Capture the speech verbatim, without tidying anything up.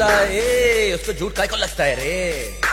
ए, उसको झूठ काय को लगता है रे।